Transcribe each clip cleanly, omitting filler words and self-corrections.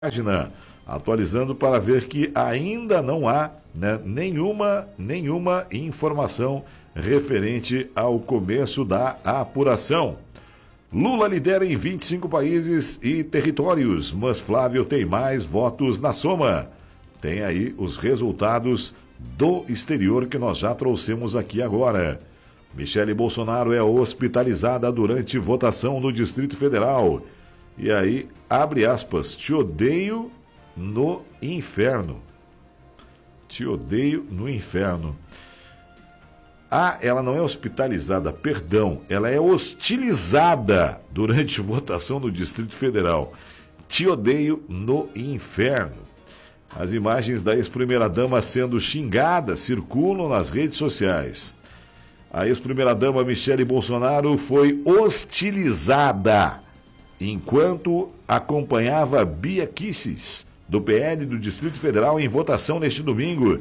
página, atualizando para ver que ainda não há, né, nenhuma informação referente ao começo da apuração. Lula lidera em 25 países e territórios, mas Flávio tem mais votos na soma. Tem aí os resultados do exterior que nós já trouxemos aqui agora. Michele Bolsonaro é hospitalizada durante votação no Distrito Federal. E aí, abre aspas, te odeio no inferno. Te odeio no inferno. Ah, ela não é hospitalizada, perdão, ela é hostilizada durante votação no Distrito Federal. Te odeio no inferno. As imagens da ex-primeira-dama sendo xingada circulam nas redes sociais. A ex-primeira-dama Michele Bolsonaro foi hostilizada enquanto acompanhava Bia Kicis, do PL do Distrito Federal, em votação neste domingo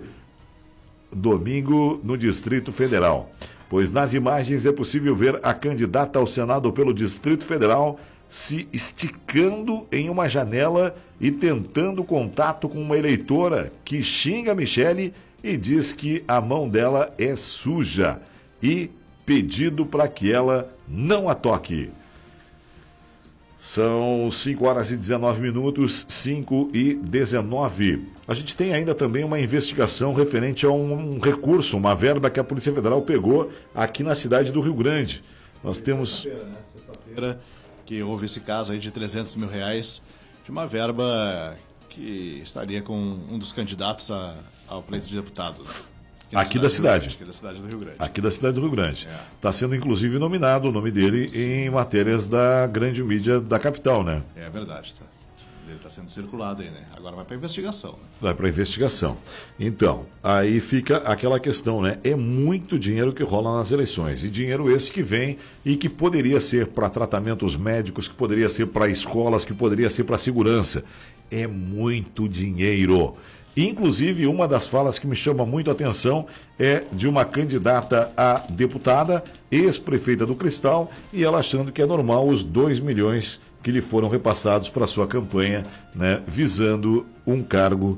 no Distrito Federal. Pois nas imagens é possível ver a candidata ao Senado pelo Distrito Federal se esticando em uma janela e tentando contato com uma eleitora que xinga Michele e diz que a mão dela é suja e pedido para que ela não a toque. São 5 horas e 19 minutos, 5 e 19. A gente tem ainda também uma investigação referente a um recurso, uma verba que a Polícia Federal pegou aqui na cidade do Rio Grande. Nós temos... Sexta-feira, que houve esse caso aí de R$300 mil, de uma verba que estaria com um dos candidatos ao pleito de deputado. Aqui da cidade. Aqui da cidade do Rio Grande. Aqui da cidade do Rio Grande. Está sendo, inclusive, nominado o nome dele em matérias da grande mídia da capital, né? É verdade, tá. Ele está sendo circulado aí, né? Agora vai para investigação. Né? Vai para investigação. Então, aí fica aquela questão, né? É muito dinheiro que rola nas eleições. E dinheiro esse que vem e que poderia ser para tratamentos médicos, que poderia ser para escolas, que poderia ser para segurança. É muito dinheiro. Inclusive, uma das falas que me chama muito a atenção é de uma candidata a deputada, ex-prefeita do Cristal, e ela achando que é normal os 2 milhões que lhe foram repassados para sua campanha, né, visando um cargo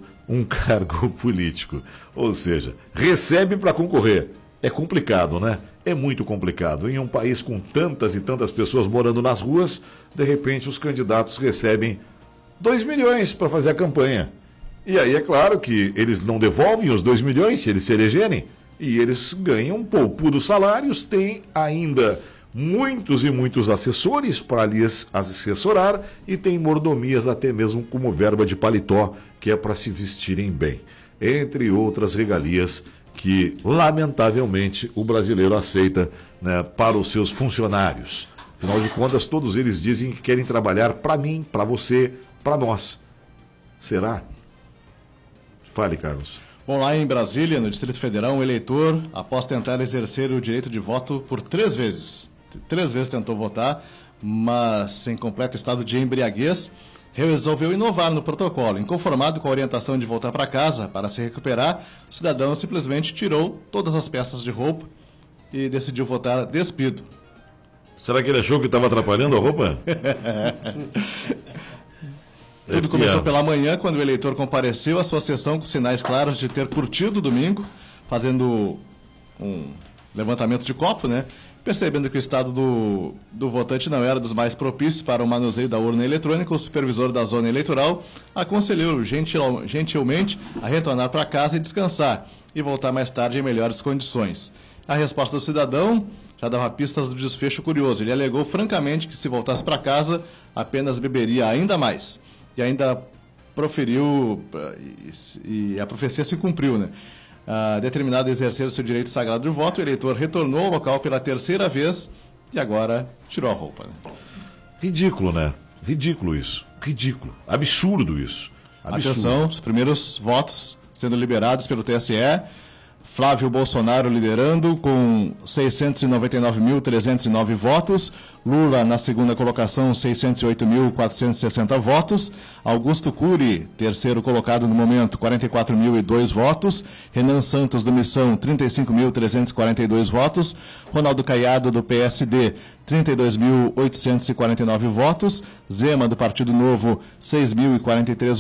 político. Ou seja, recebe para concorrer. É complicado, né? É muito complicado. Em um país com tantas e tantas pessoas morando nas ruas, de repente os candidatos recebem 2 milhões para fazer a campanha. E aí é claro que eles não devolvem os 2 milhões se eles se elegerem, e eles ganham poupudos salários, têm ainda muitos e muitos assessores para lhes assessorar e tem mordomias até mesmo como verba de paletó, que é para se vestirem bem, entre outras regalias que, lamentavelmente, o brasileiro aceita, né, para os seus funcionários. Afinal de contas, todos eles dizem que querem trabalhar para mim, para você, para nós. Será? Fale, Carlos. Bom, lá em Brasília, no Distrito Federal, um eleitor, após tentar exercer o direito de voto por 3 vezes. 3 vezes tentou votar, mas em completo estado de embriaguez, resolveu inovar no protocolo. Inconformado com a orientação de voltar para casa para se recuperar, o cidadão simplesmente tirou todas as peças de roupa e decidiu votar despido. Será que ele achou que estava atrapalhando a roupa? Tudo começou pela manhã, quando o eleitor compareceu à sua sessão com sinais claros de ter curtido o domingo, fazendo um levantamento de copo, né? Percebendo que o estado do votante não era dos mais propícios para o manuseio da urna eletrônica, o supervisor da zona eleitoral aconselhou gentilmente a retornar para casa e descansar, e voltar mais tarde em melhores condições. A resposta do cidadão já dava pistas do desfecho curioso. Ele alegou francamente que se voltasse para casa, apenas beberia ainda mais. E ainda proferiu, e a profecia se cumpriu, né? Determinado a exercer o seu direito sagrado de voto, o eleitor retornou ao local pela 3ª vez e agora tirou a roupa. Né? Ridículo, né? Ridículo isso. Ridículo. Absurdo isso. Absurdo. Atenção, os primeiros votos sendo liberados pelo TSE. Flávio Bolsonaro liderando com 699.309 votos. Lula na segunda colocação, 608.460 votos. Augusto Cury, terceiro colocado no momento, 44.002 votos. Renan Santos do Missão, 35.342 votos. Ronaldo Caiado do PSD, 32.849 votos. Zema do Partido Novo, 6.043